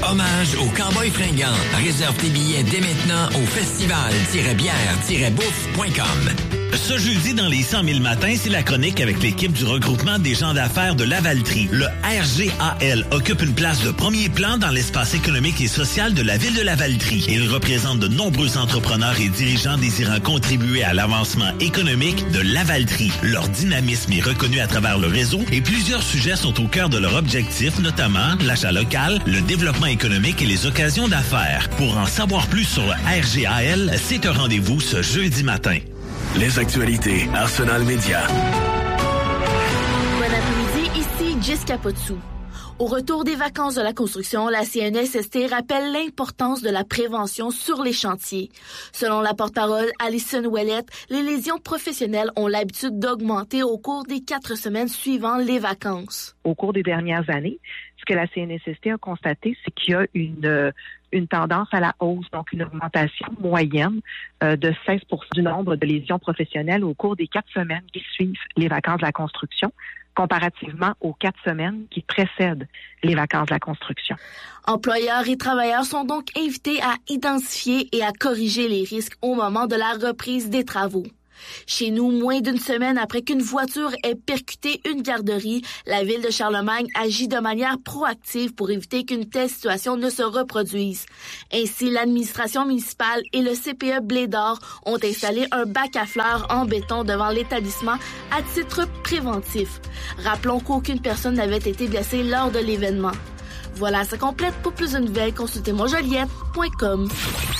Hommage aux Cowboys fringants. Réserve tes billets dès maintenant au festival-bière-bouffe.com. Ce jeudi, dans les 100 000 matins, c'est la chronique avec l'équipe du regroupement des gens d'affaires de Lavaltrie. Le RGAL occupe une place de premier plan dans l'espace économique et social de la ville de Lavaltrie. Il représente de nombreux entrepreneurs et dirigeants désirant contribuer à l'avancement économique de Lavaltrie. Leur dynamisme est reconnu à travers le réseau et plusieurs sujets sont au cœur de leur objectif, notamment l'achat local, le développement économique et les occasions d'affaires. Pour en savoir plus sur le RGAL, c'est un rendez-vous ce jeudi matin. Les actualités Arsenal Média. Bon après-midi, ici Jess Capotsou. Au retour des vacances de la construction, la CNSST rappelle l'importance de la prévention sur les chantiers. Selon la porte-parole Alison Ouellette, les lésions professionnelles ont l'habitude d'augmenter au cours des 4 semaines suivant les vacances. Au cours des dernières années, ce que la CNSST a constaté, c'est qu'il y a une tendance à la hausse, donc une augmentation moyenne de 16 % du nombre de lésions professionnelles au cours des 4 semaines qui suivent les vacances de la construction, comparativement aux 4 semaines qui précèdent les vacances de la construction. Employeurs et travailleurs sont donc invités à identifier et à corriger les risques au moment de la reprise des travaux. Chez nous, moins d'une semaine après qu'une voiture ait percuté une garderie, la ville de Charlemagne agit de manière proactive pour éviter qu'une telle situation ne se reproduise. Ainsi, l'administration municipale et le CPE Blé-d'Or ont installé un bac à fleurs en béton devant l'établissement à titre préventif. Rappelons qu'aucune personne n'avait été blessée lors de l'événement. Voilà, ça complète. Pour plus de nouvelles, consultez monjoliette.com.